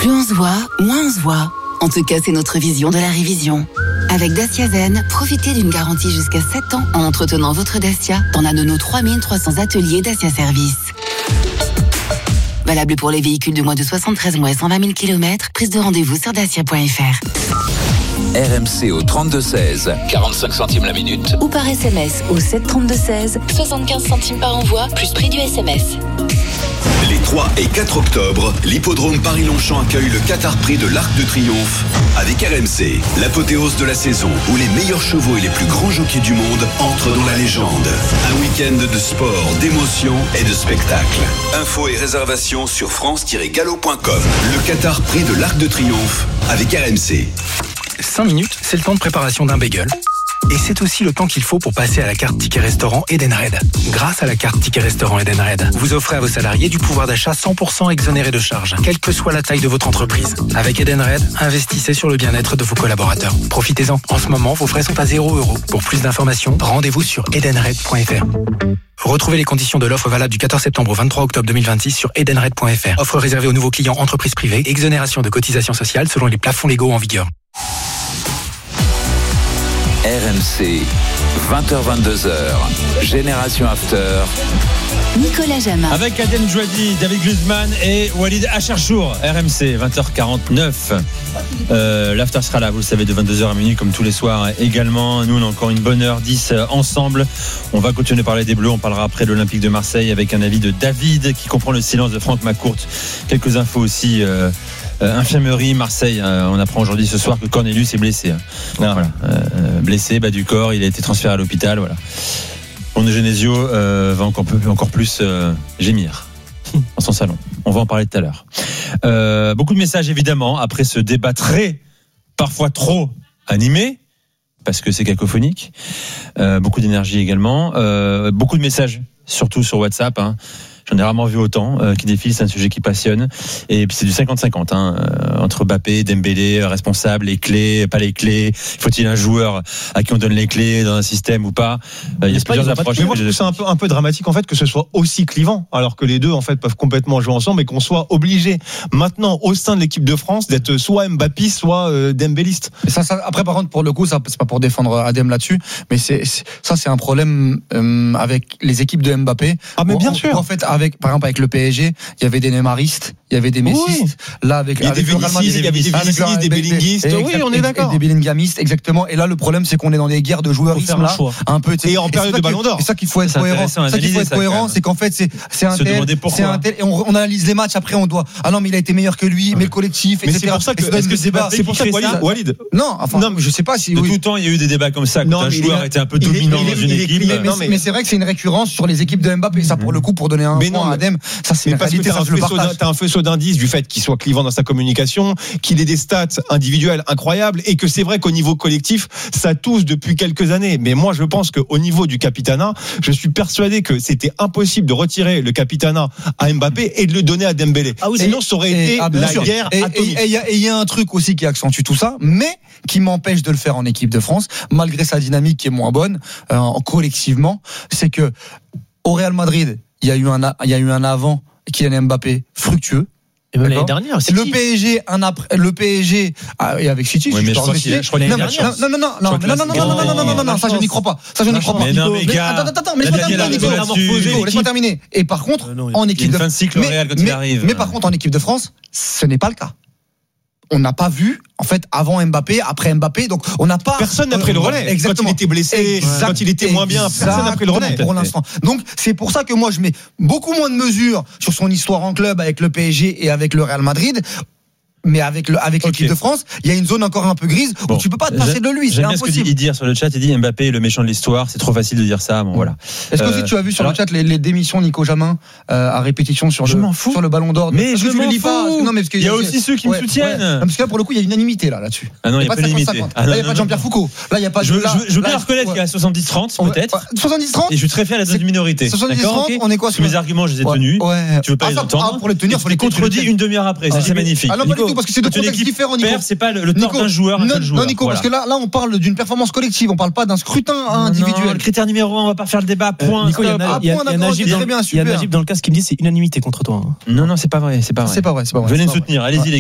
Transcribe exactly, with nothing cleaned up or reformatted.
Plus on se voit, moins on se voit. En tout cas, c'est notre vision de la révision. Avec Dacia Zen, profitez d'une garantie jusqu'à sept ans en entretenant votre Dacia dans l'un de nos trois mille trois cents ateliers Dacia Service. Valable pour les véhicules de moins de soixante-treize mois et cent vingt mille kilomètres. Prise de rendez-vous sur dacia point f r. R M C au trente-deux seize, quarante-cinq centimes la minute. Ou par S M S au sept trente-deux seize, soixante-quinze centimes par envoi, plus prix du S M S. Les trois et quatre octobre, l'hippodrome Paris-Longchamp accueille le Qatar Prix de l'Arc de Triomphe avec R M C, l'apothéose de la saison où les meilleurs chevaux et les plus grands jockeys du monde entrent dans la légende. Un week-end de sport, d'émotion et de spectacle. Infos et réservations sur france tiret galop point com. Le Qatar Prix de l'Arc de Triomphe avec R M C. cinq minutes, c'est le temps de préparation d'un bagel. Et c'est aussi le temps qu'il faut pour passer à la carte Ticket Restaurant Edenred. Grâce à la carte Ticket Restaurant Edenred, vous offrez à vos salariés du pouvoir d'achat cent pour cent exonéré de charges, quelle que soit la taille de votre entreprise. Avec Edenred, investissez sur le bien-être de vos collaborateurs. Profitez-en. En ce moment, vos frais sont à zéro euro. Pour plus d'informations, rendez-vous sur edenred point f r. Retrouvez les conditions de l'offre valable du quatorze septembre au vingt-trois octobre deux mille vingt-six sur edenred point f r. Offre réservée aux nouveaux clients entreprises privées. Exonération de cotisations sociales selon les plafonds légaux en vigueur. R M C, vingt heures vingt-deux heures, Génération After. Nicolas Jamin. Avec Adem Jouadi, David Guzman et Walid Acharchour. R M C, vingt heures quarante-neuf. Euh, L'After sera là, vous le savez, de vingt-deux heures à minuit, comme tous les soirs également. Nous, on a encore une bonne heure dix ensemble. On va continuer à parler des Bleus. On parlera après de l'Olympique de Marseille avec un avis de David qui comprend le silence de Franck McCourt. Quelques infos aussi. Euh, Euh, infirmerie, Marseille, euh, on apprend aujourd'hui ce soir que Cornelius est blessé. Hein. Ah. Voilà. Euh, blessé, bas du corps, il a été transféré à l'hôpital. Voilà. Mon Genesio euh, va encore, encore plus euh, gémir dans son salon. On va en parler tout à l'heure. Euh, beaucoup de messages évidemment après ce débat très, parfois trop animé, parce que c'est cacophonique. Euh, beaucoup d'énergie également. Euh, beaucoup de messages, surtout sur WhatsApp. Hein. J'en ai rarement vu autant euh, qui défilent, c'est un sujet qui passionne. Et puis c'est du cinquante cinquante hein, euh, entre Mbappé, Dembélé, responsable, les clés, pas les clés. Faut-il un joueur à qui on donne les clés dans un système ou pas? euh, Il y a plusieurs approches. Mais moi je trouve ça un peu, un peu dramatique en fait que ce soit aussi clivant, alors que les deux en fait peuvent complètement jouer ensemble et qu'on soit obligé maintenant au sein de l'équipe de France d'être soit Mbappé, soit euh, Dembéliste. Ça, ça, après par contre pour le coup, ça c'est pas pour défendre Adem là-dessus, mais c'est, c'est ça c'est un problème euh, avec les équipes de Mbappé. Ah mais bien où, sûr. En fait, avec par exemple avec le P S G, il y avait des Neymaristes, il y avait des Messistes. Oui. Là avec il y a des Vénicistes, il y avait des Vénicistes, des Bellinguistes. Oui, on est d'accord. Des Bellingamistes, exactement. Et là le problème c'est qu'on est dans des guerres de joueurs là, un peu. Et en période de Ballon d'Or. C'est ça qu'il faut être cohérent. C'est ça qu'il faut être cohérent, c'est qu'en fait c'est c'est un tel, c'est un tel, et on, on analyse les matchs après on doit. Ah non mais il a été meilleur que lui, mais le collectif, et cetera. Mais c'est pour ça que est-ce que c'est pas c'est pour ça que Walid. Non, enfin non, je sais pas si de tout temps il y a eu des débats comme ça. Quand un joueur était un peu dominant dans une équipe. Mais c'est vrai que c'est une récurrence sur les équipes de Mbappé. Ça pour le coup pour donner un point à Adem, ça c'est une réalité. T'as un faisceau d'indices du fait qu'il soit clivant dans sa communication, qu'il ait des stats individuelles incroyables et que c'est vrai qu'au niveau collectif, ça touche depuis quelques années. Mais moi, je pense qu'au niveau du capitanat, je suis persuadé que c'était impossible de retirer le capitanat à Mbappé et de le donner à Dembélé. Ah oui, sinon, ça aurait été la guerre atomique. Et il y a un truc aussi qui accentue tout ça, mais qui m'empêche de le faire en équipe de France, malgré sa dynamique qui est moins bonne, euh, collectivement, c'est que au Real Madrid, il y a eu un, il y a eu un avant Kylian Mbappé fructueux. Et même l'année dernière, City. Le P S G, un après, le P S G, ah, et avec City, oui, je, je crois qu'il je crois non, non, non, non, non, non, non, non, non, non, non, non, non, non, ça je n'y crois pas. Ça je n'y crois pas. Mais non, mais gars. Attends, attends, attends, mais laisse-moi terminer, Nico. Laisse-moi terminer. Et par contre, en équipe de France. Mais par contre, en équipe de France, ce n'est pas le cas. On n'a pas vu, en fait, avant Mbappé, après Mbappé, donc on n'a pas. Personne n'a pris le relais. Exactement. Quand il était blessé, exact, quand il était moins bien, personne n'a pris le relais. Pour l'instant. Donc, c'est pour ça que moi, je mets beaucoup moins de mesures sur son histoire en club avec le P S G et avec le Real Madrid. Mais avec le, avec l'équipe okay. de France, il y a une zone encore un peu grise où bon. tu peux pas te passer de lui, c'est impossible. Ce que dit dire sur le chat, il dit Mbappé est le méchant de l'histoire, c'est trop facile de dire ça. Bon, voilà. Est-ce que euh, aussi tu as vu sur alors, le chat les, les démissions Nico Jamin euh, à répétition sur je le m'en fous. sur le Ballon d'Or? Mais je m'en fous. Pas, non, mais parce qu'il y a aussi ceux qui me soutiennent. Parce que là pour le coup il y a une unanimité là là-dessus. Ah non, il y a pas d'unanimité. Là il y a pas de Jean-Pierre Foucault. Là il y a pas. Je veux bien reconnaître qu'il y a soixante-dix trente peut-être. soixante-dix trente. Et je suis très fier d'être dans une minorité. soixante-dix trente. On est quoi? Mes arguments je les ai tenus. Tu veux pas les entendre? Pour les tenir, faut les contredire une demi-heure après. C'est magnifique. Ah non pas du tout parce que c'est deux contextes différents. C'est pas le tort d'un joueur, un seul joueur. Non, Nico, parce que là, là, on parle d'une performance collective, on parle pas d'un scrutin individuel. Non, le critère numéro un, on va pas faire le débat. Point. Nico, il y a Najib dans le casque qui me dit c'est unanimité contre toi. Non, non, c'est pas vrai, c'est pas vrai. C'est pas vrai, c'est pas vrai. Venez me soutenir, allez-y les gars.